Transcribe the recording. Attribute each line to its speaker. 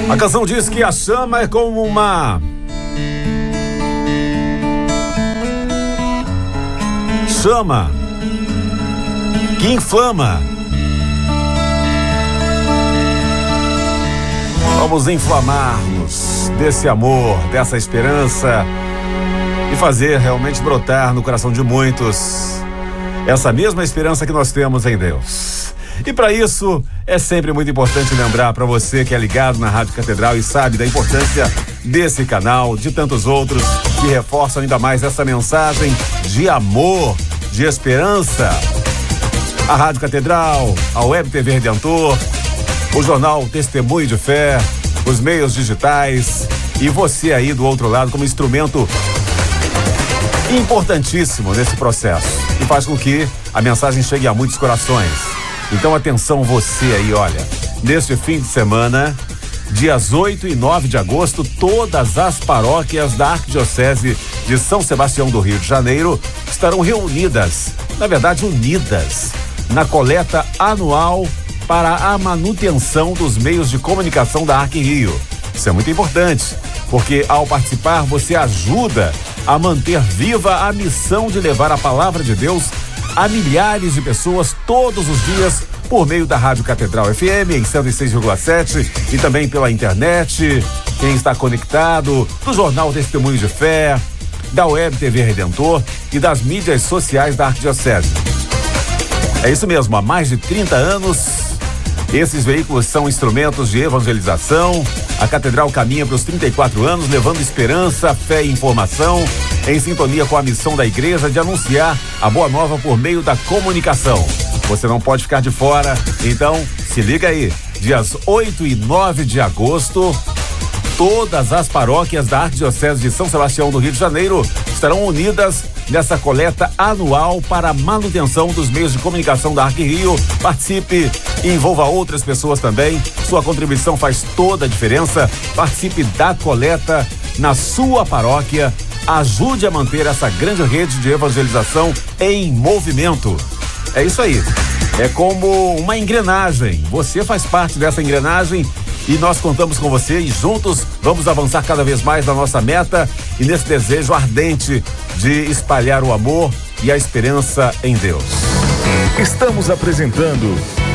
Speaker 1: A canção diz que a chama é como uma chama que inflama. Vamos inflamar-nos desse amor, dessa esperança e fazer realmente brotar no coração de muitos essa mesma esperança que nós temos em Deus. E para isso é sempre muito importante lembrar para você que é ligado na Rádio Catedral e sabe da importância desse canal, de tantos outros que reforçam ainda mais essa mensagem de amor, de esperança. A Rádio Catedral, a Web TV Redentor, o jornal Testemunho de Fé, os meios digitais e você aí do outro lado como instrumento importantíssimo nesse processo e faz com que a mensagem chegue a muitos corações. Então atenção você aí, olha, neste fim de semana, dias 8 e 9 de agosto, todas as paróquias da Arquidiocese de São Sebastião do Rio de Janeiro estarão reunidas, na verdade unidas, na coleta anual para a manutenção dos meios de comunicação da Arquirio. Isso é muito importante, porque ao participar você ajuda a manter viva a missão de levar a palavra de Deus a milhares de pessoas todos os dias por meio da Rádio Catedral FM em 106,7 e também pela internet, quem está conectado, do jornal Testemunho de Fé, da Web TV Redentor e das mídias sociais da Arquidiocese. É isso mesmo, há mais de 30 anos, esses veículos são instrumentos de evangelização. A Catedral caminha para os 34 anos, levando esperança, fé e informação, em sintonia com a missão da igreja de anunciar a boa nova por meio da comunicação. Você não pode ficar de fora, então se liga aí, dias 8 e 9 de agosto, todas as paróquias da Arquidiocese de São Sebastião do Rio de Janeiro estarão unidas nessa coleta anual para a manutenção dos meios de comunicação da Arquirio. Participe e envolva outras pessoas também. Sua contribuição faz toda a diferença. Participe da coleta na sua paróquia. Ajude a manter essa grande rede de evangelização em movimento. É isso aí. É como uma engrenagem. Você faz parte dessa engrenagem e nós contamos com você e juntos vamos avançar cada vez mais na nossa meta e nesse desejo ardente de espalhar o amor e a esperança em Deus.
Speaker 2: Estamos apresentando